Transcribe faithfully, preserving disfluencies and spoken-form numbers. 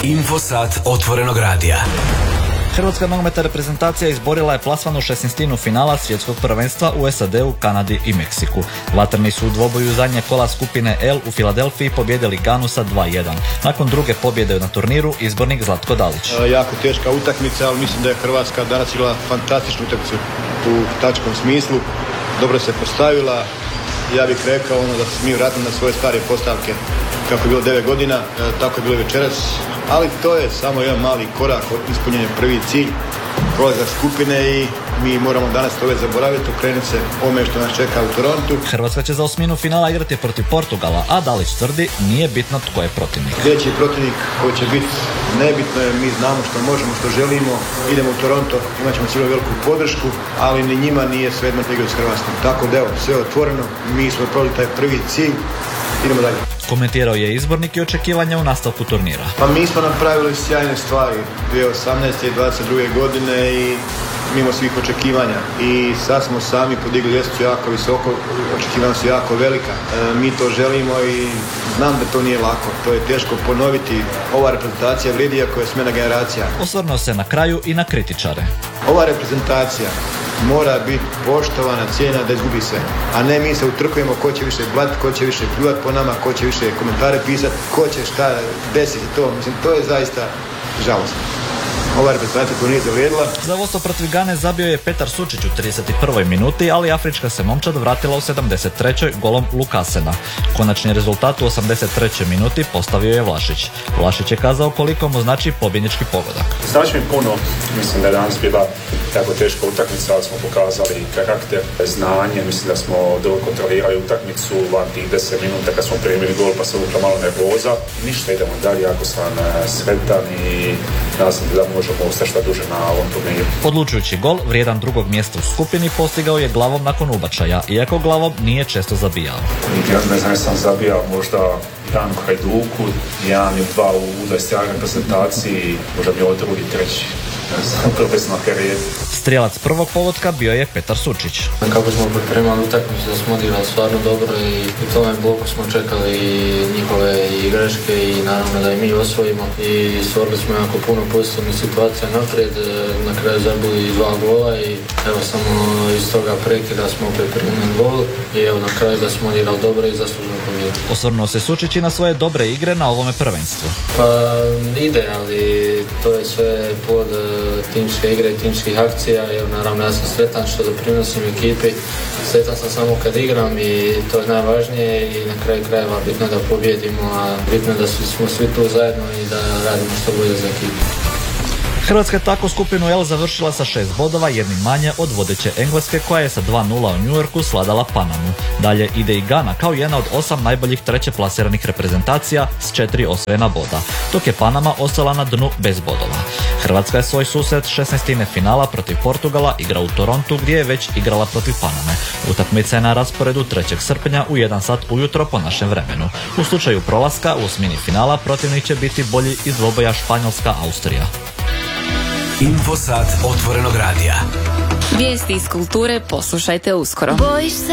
Infosat otvorenog radija. Hrvatska nogometna reprezentacija izborila je plasman u šesnaestinu finala svjetskog prvenstva u S A D-u, Kanadi i Meksiku. Vatreni su u dvoboju zadnje kola skupine L u Filadelfiji pobijedili Ganu sa dva jedan. Nakon druge pobjede na turniru izbornik Zlatko Dalić. E, jako teška utakmica, ali mislim da je Hrvatska danas igrala fantastičnu utakmicu u tačkom smislu. Dobro se postavila. Ja bih rekao ono da se mi vratili na svoje stare postavke kako je bilo devet godina, e, tako je bilo večeras, ali to je samo jedan mali korak od ispunjenja prvi cilj, prolazak skupine i mi moramo danas to već zaboraviti, okrenuti se ome što nas čeka u Torontu. Hrvatska će za osminu finala igrati protiv Portugala, a Dalić tvrdi nije bitno tko je protivnik. Sljedeći protivnik koji će biti nebitno je, mi znamo što možemo, što želimo, idemo u Toronto, imat ćemo sigurno veliku podršku, ali ni njima nije svejedno da igraju s Hrvatskom. Tako da evo, sve otvoreno, mi smo probali taj prvi cilj, idemo dalje. Komentirao je izbornik i očekivanja u nastavku turnira. Pa mi smo napravili sjajne stvari dvije tisuće osamnaeste i dvadeset druge godine i mimo svih očekivanja i sad smo sami podigli ljestvicu jako visoko, očekivanja su jako velika. E, mi to želimo i znam da to nije lako, to je teško ponoviti. Ova reprezentacija vrijedi ako je smjena generacija. Osvrnuo se na kraju i na kritičare. Ova reprezentacija mora biti poštovana, cijena da izgubi sve. A ne mi se utrkujemo ko će više blat, ko će više pljuvat po nama, ko će više komentare pisati, ko će šta desiti to. Mislim, to je zaista žalostno. Ova reprezentacija to nije zavrijedila. Za vodstvo protiv Gane zabio je Petar Sučić u trideset prvoj minuti, ali afrička se momčad vratila u sedamdeset trećoj golom Lukasena. Konačni rezultat u osamdeset trećoj minuti postavio je Vlašić. Vlašić je kazao koliko mu znači pobjednički pogodak. Znači mi puno, mislim da je danas bila jako teška utakmica, ali smo pokazali karakter, znanje, mislim da smo dobro kontrolirali utakmicu van tih deset minuta kad smo primili gol pa se uvukla malo nervoza. Ništa, idemo dalje, ako sam sretan i nadam se da možemo ostati šta duže na ovom turniru. Odlučujući gol, vrijedan drugog mjesta u skupini, postigao je glavom nakon ubačaja, iako glavom nije često zabijao. Ja ne znam, sam zabijao možda jedan u Hajduku, jedan ili dva u dvadeset reprezentaciji, možda bi ovo drugi, treći. Profesionalna karijera. Strijelac prvog pogotka bio je Petar Sučić. Kako smo pripremali utakmicu da smo odigrali stvarno dobro i u tome bloku smo čekali i njihove i greške i naravno da i mi osvojimo i stvorili smo jako puno pozitivnih situacija naprijed, na kraju zabili dva gola i evo samo iz toga prekida smo pripremili gol i evo na kraju da smo odigrali dobro i zaslužno pobjedu. Osvrnuo se Sučić i na svoje dobre igre na ovome prvenstvu. Pa ide, ali to je sve pod timske igre i timskih akcija. Evo, naravno ja sam sretan što doprinosim ekipi, sretan sam samo kad igram i to je najvažnije i na kraju krajeva bitno da pobjedimo, a bitno da smo svi tu zajedno i da radimo što bolje za ekipu. Hrvatska je tako skupinu L završila sa šest bodova, jednim manje od vodeće Engleske koja je sa dva nula u New Yorku svladala Panamu. Dalje ide i Gana kao jedna od osam najboljih treće plasiranih reprezentacija s četiri osvojena boda, dok je Panama ostala na dnu bez bodova. Hrvatska je svoj susret šesnaestine finala protiv Portugala igra u Torontu gdje je već igrala protiv Paname. Utakmica je na rasporedu trećeg srpnja u jedan sat ujutro po našem vremenu. U slučaju prolaska u osmini finala protivnik će biti bolji iz dvoboja Španjolska-Austrija. Infosat otvorenog radija. Vijesti iz kulture poslušajte uskoro.